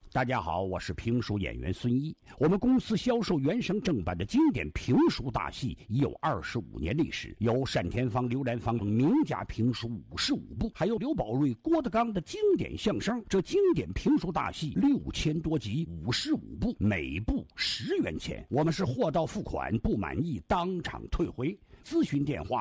大家好，我是评书演员孙一。我们公司销售原声正版的经典评书大戏已有25年历史，有单田芳、刘兰芳名家评书55部，还有刘宝瑞、郭德纲的经典相声。这经典评书大戏6000多集，55部，每部10元钱。我们是货到付款，不满意当场退回。咨询电话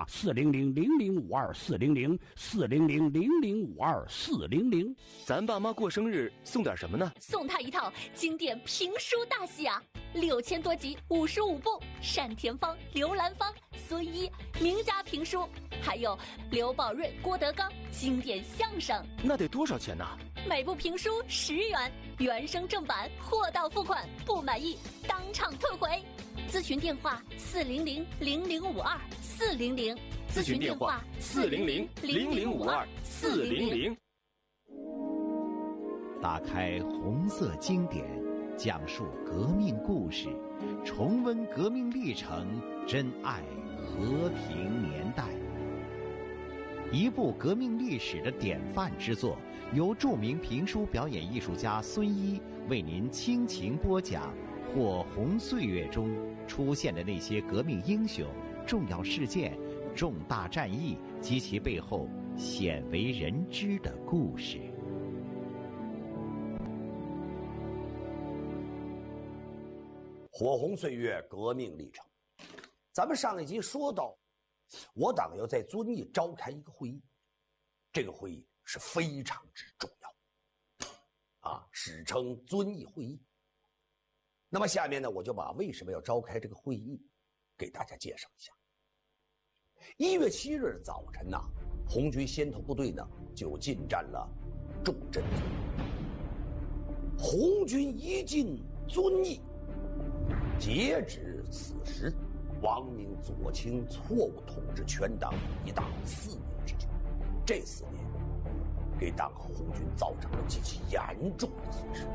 400-0052-400，400-0052-400。 咱爸妈过生日送点什么呢？ 送他一套经典评书大戏啊，6000多集，55部，单田芳、刘兰芳、孙一名家评书，还有刘宝瑞、郭德纲经典相声。 那得多少钱呢？ 每部评书10元，原声正版，货到付款，不满意当场退回。咨询电话400-0052-400， 咨询电话400-0052-400。 打开红色经典，讲述革命故事，重温革命历程，珍爱和平年代。一部革命历史的典范之作，由著名评书表演艺术家孙一为您倾情播讲火红岁月中出现的那些革命英雄、重要事件、重大战役及其背后鲜为人知的故事。 火红岁月革命历程，咱们上一集说到，我党要在遵义召开一个会议，这个会议是非常之重要，史称遵义会议。那么下面呢，我就把为什么要召开这个会议给大家介绍一下。1月7日早晨呢，红军先头部队呢就进占了重镇遵义。红军一进遵义，截止此时，王明、左倾错误统治全党已达4年之久。这4年给党和红军造成了极其严重的损失。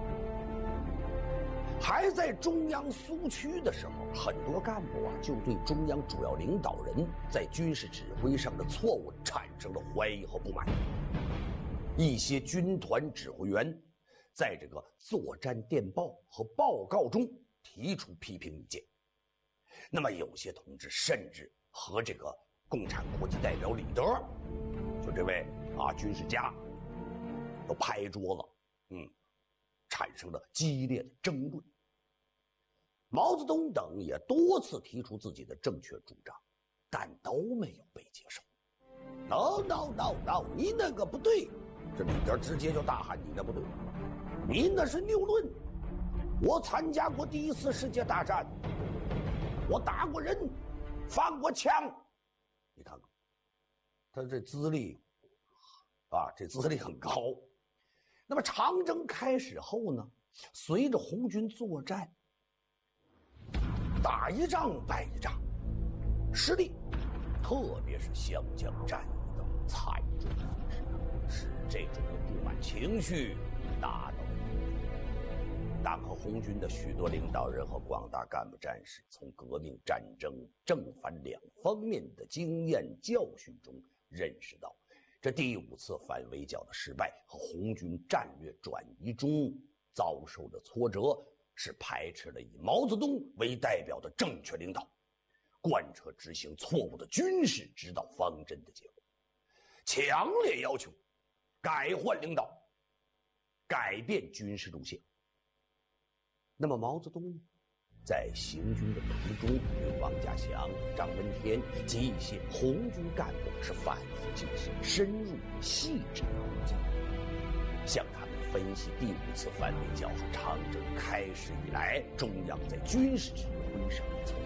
还在中央苏区的时候，很多干部就对中央主要领导人在军事指挥上的错误产生了怀疑和不满。一些军团指挥员在这个作战电报和报告中提出批评意见。那么有些同志甚至和这个共产国际代表李德，就这位军事家，都拍桌子，产生了激烈的争论。毛泽东等也多次提出自己的正确主张，但都没有被接受。No， 你那个不对！这李德直接就大喊：“你那不对，你那是谬论！我参加过第1次世界大战，我打过人，放过枪。你看看，他这资历这资历很高。那么长征开始后呢，随着红军作战，打一仗败一仗，失利，特别是湘江战役的惨重损失，使这种不满情绪达到了顶点。党和红军的许多领导人和广大干部战士，从革命战争正反两方面的经验教训中认识到，这第5次反围剿的失败和红军战略转移中遭受的挫折，是排斥了以毛泽东为代表的正确领导，贯彻执行错误的军事指导方针的结果，强烈要求改换领导，改变军事路线。那么毛泽东在行军的途中，与王稼祥、张闻天及一些红军干部是反复进行深入细致的工作，向他们分析第5次反围剿和长征开始以来中央在军事指挥上的错误，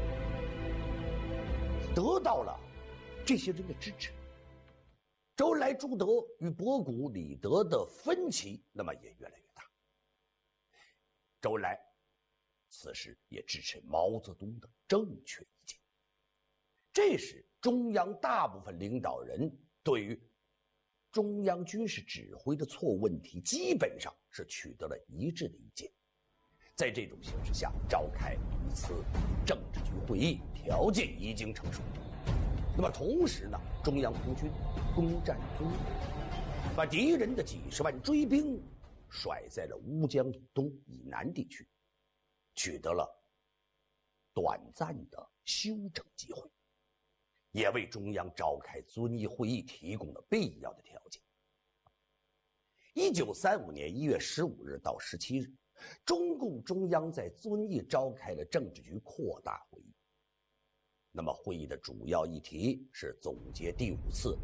得到了这些人的支持。周恩来、朱德与博古、李德的分歧那么也越来越大。周恩来此时也支持毛泽东的正确意见，这时中央大部分领导人对于中央军事指挥的错误问题基本上是取得了一致的意见。在这种形势下召开一次政治局会议，条件已经成熟。那么同时呢，中央红军攻占遵义，把敌人的几十万追兵甩在了乌江以东以南地区，取得了短暂的休整机会，也为中央召开遵义会议提供了必要的条件。1935年1月15日到17日，中共中央在遵义召开了政治局扩大会议。那么会议的主要议题是总结第5次